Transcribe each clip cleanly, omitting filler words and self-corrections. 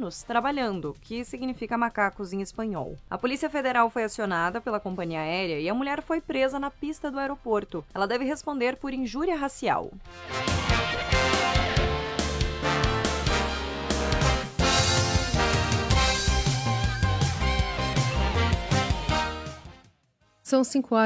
humanos trabalhando, que significa macacos em espanhol. A Polícia Federal foi acionada pela companhia aérea e a mulher foi presa na pista do aeroporto. Ela deve responder por injúria racial. São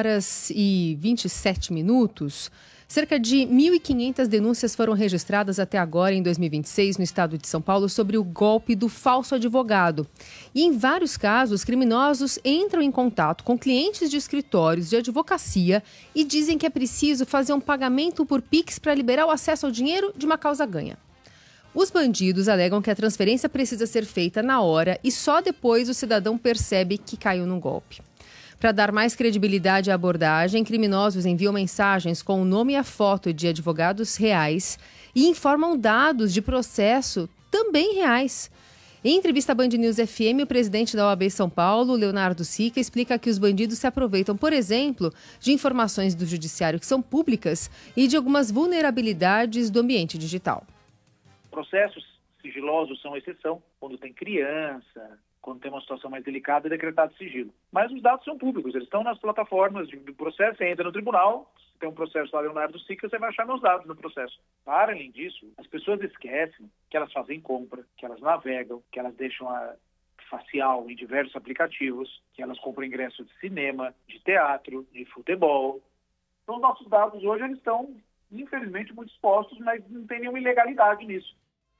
5h27. Cerca de 1.500 denúncias foram registradas até agora, em 2026, no estado de São Paulo, sobre o golpe do falso advogado. E, em vários casos, criminosos entram em contato com clientes de escritórios de advocacia e dizem que é preciso fazer um pagamento por Pix para liberar o acesso ao dinheiro de uma causa ganha. Os bandidos alegam que a transferência precisa ser feita na hora e só depois o cidadão percebe que caiu no golpe. Para dar mais credibilidade à abordagem, criminosos enviam mensagens com o nome e a foto de advogados reais e informam dados de processo também reais. Em entrevista à Band News FM, o presidente da OAB São Paulo, Leonardo Sica, explica que os bandidos se aproveitam, por exemplo, de informações do judiciário que são públicas e de algumas vulnerabilidades do ambiente digital. Processos sigilosos são exceção, quando tem criança, quando tem uma situação mais delicada, é decretado sigilo. Mas os dados são públicos, eles estão nas plataformas do processo, você entra no tribunal, tem um processo lá, Leonardo Sica, você vai achar meus dados no processo. Para além disso, as pessoas esquecem que elas fazem compra, que elas navegam, que elas deixam a facial em diversos aplicativos, que elas compram ingresso de cinema, de teatro, de futebol. Então, os nossos dados hoje eles estão, infelizmente, muito expostos, mas não tem nenhuma ilegalidade nisso.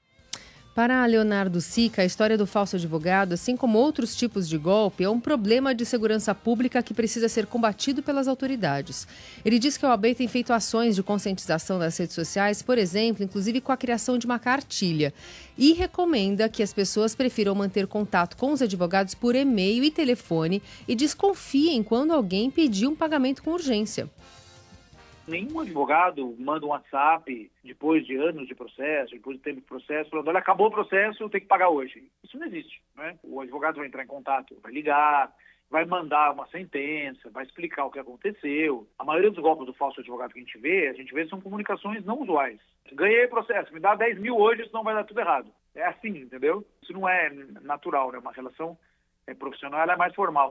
Para Leonardo Sica, a história do falso advogado, assim como outros tipos de golpe, é um problema de segurança pública que precisa ser combatido pelas autoridades. Ele diz que a OAB tem feito ações de conscientização nas redes sociais, por exemplo, inclusive com a criação de uma cartilha, e recomenda que as pessoas prefiram manter contato com os advogados por e-mail e telefone e desconfiem quando alguém pedir um pagamento com urgência. Nenhum advogado manda um WhatsApp depois de anos de processo, depois de tempo de processo, falando, olha, acabou o processo, eu tenho que pagar hoje. Isso não existe, né? O advogado vai entrar em contato, vai ligar, vai mandar uma sentença, vai explicar o que aconteceu. A maioria dos golpes do falso advogado que a gente vê são comunicações não usuais. Ganhei o processo, me dá 10 mil hoje, senão vai dar tudo errado. É assim, entendeu? Isso não é natural, né? Uma relação profissional, ela é mais formal.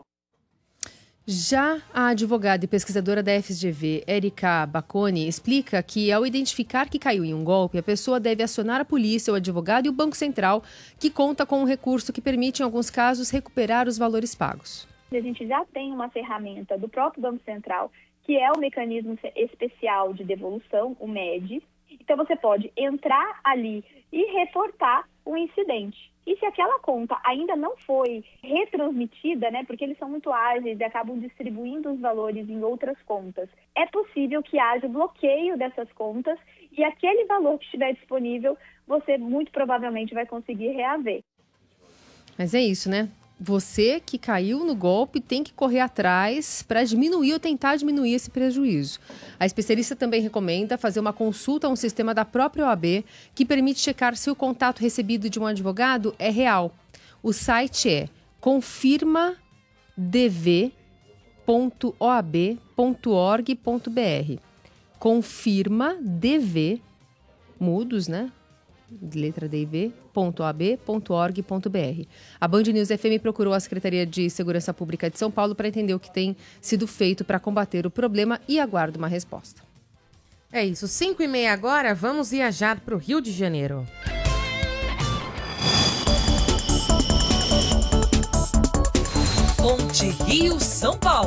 Já a advogada e pesquisadora da FGV, Érica Baconi, explica que, ao identificar que caiu em um golpe, a pessoa deve acionar a polícia, o advogado e o Banco Central, que conta com um recurso que permite, em alguns casos, recuperar os valores pagos. A gente já tem uma ferramenta do próprio Banco Central, que é o mecanismo especial de devolução, o MED. Então, você pode entrar ali e reportar o incidente. E se aquela conta ainda não foi retransmitida, né, porque eles são muito ágeis e acabam distribuindo os valores em outras contas, é possível que haja bloqueio dessas contas e aquele valor que estiver disponível, você muito provavelmente vai conseguir reaver. Mas é isso, né? Você que caiu no golpe tem que correr atrás para diminuir ou tentar diminuir esse prejuízo. A especialista também recomenda fazer uma consulta a um sistema da própria OAB que permite checar se o contato recebido de um advogado é real. O site é confirmadv.oab.org.br. Confirmadv, mudos, né? Letra D e V, .ab.org.br. A Band News FM procurou a Secretaria de Segurança Pública de São Paulo para entender o que tem sido feito para combater o problema e aguarda uma resposta. É isso, 5h30 agora, vamos viajar para o Rio de Janeiro. Ponte Rio-São Paulo.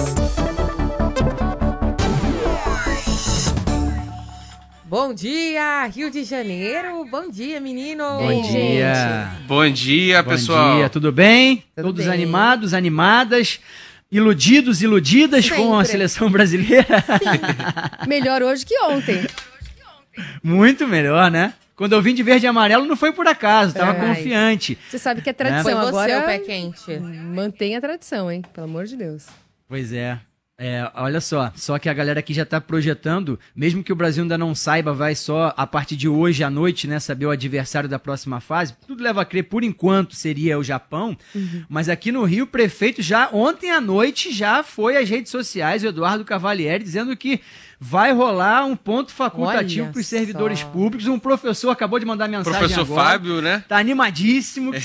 Bom dia, Rio de Janeiro. Bom dia, menino. Bom dia. Gente. Bom dia, pessoal. Bom dia, tudo bem? Tudo Todos bem. animados, animadas, iludidos, iludidas Sempre. com a seleção brasileira? Sim. Melhor hoje que ontem. Muito melhor, né? Quando eu vim de verde e amarelo não foi por acaso, estava confiante. Você sabe que é tradição. Foi você agora, o pé quente. Mantém a tradição, hein? Pelo amor de Deus. Pois é. Olha só que a galera aqui já está projetando, mesmo que o Brasil ainda não saiba, vai só a partir de hoje à noite, né, saber o adversário da próxima fase. Tudo leva a crer, por enquanto, seria o Japão, mas aqui no Rio, o prefeito já ontem à noite já foi às redes sociais, o Eduardo Cavalieri, dizendo que vai rolar um ponto facultativo para os servidores públicos. Um professor acabou de mandar mensagem Professor agora. Fábio, né? Tá animadíssimo.